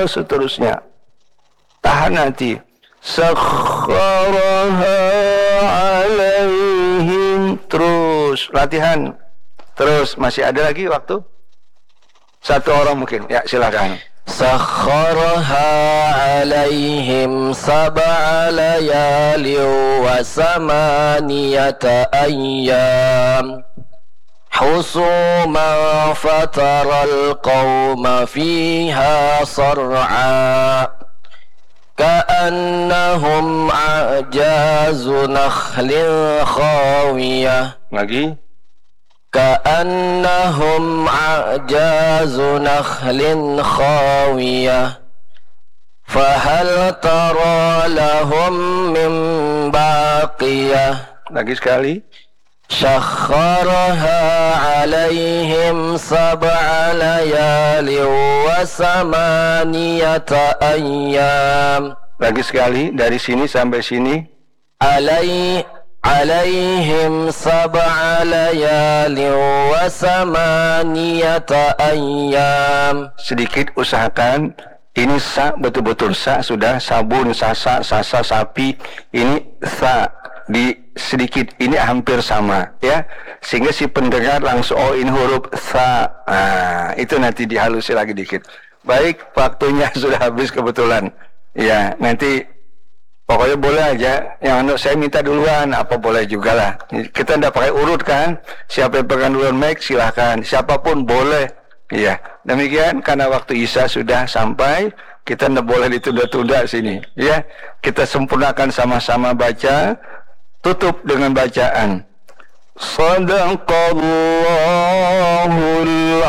seterusnya. Tahan nanti. Sakharaha alaihim. Terus latihan. Terus masih ada lagi waktu? Satu orang mungkin. Ya silakan. سخرها عليهم 7 ليال و8 أيام حسوما فترى القوم فيها صرعا كأنهم أعجاز نخل خاوية. Lagi. كأنهم أعجاز نخل خاوية فهل ترى لهم من باقية. Lagi sekali. سخرها عليهم 7 ليال و8 أيام. Lagi sekali dari sini sampai sini. عليهم 7 ليال و8 أيام. Sedikit usahakan ini sa betul-betul sa sudah sabun, sasa, sapi. Ini sa di sedikit ini hampir sama ya, sehingga si pendengar langsung oh ini huruf sa. Nah, itu nanti dihalusi lagi dikit. Baik, waktunya sudah habis kebetulan. Ya, nanti pokoknya boleh aja. Yang saya minta duluan, apa boleh juga lah. Kita tidak pakai urut kan. Siapa yang pegang duluan mic silahkan. Siapapun boleh. Iya. Demikian karena waktu Isya sudah sampai. Kita tidak boleh ditunda-tunda sini. Ya. Kita sempurnakan sama-sama baca. Tutup dengan bacaan. Sadaqallahul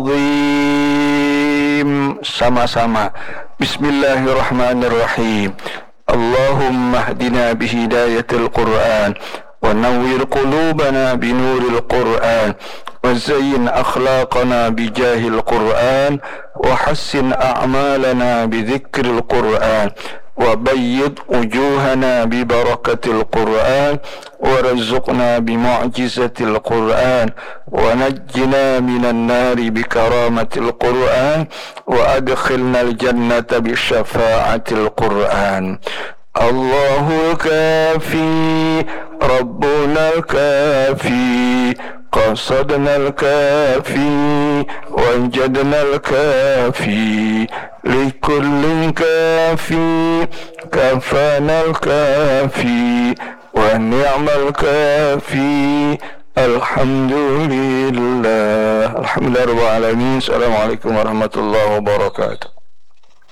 azim. Sama-sama. Bismillahirrahmanirrahim. اللهم اهدنا بهداية القرآن ونور قلوبنا بنور القرآن وزين أخلاقنا بجاه القرآن وحسن أعمالنا بذكر القرآن وبيض وجوهنا ببركة القرآن ورزقنا بمعجزة القرآن ونجنا من النار بكرامة القرآن وأدخلنا الجنة بشفاعة القرآن. الله الكافي ربنا الكافي قصدنا الكافي وجدنا الكافي لكل كافي كفانا الكافي ونعم الكافي الحمد لله. الحمد لله رب العالمين. السلام عليكم ورحمة الله وبركاته.